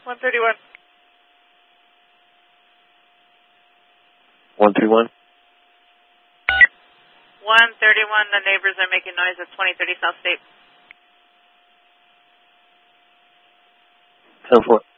131. 131. 131, the neighbors are making noise at 2030 South State. 10-4.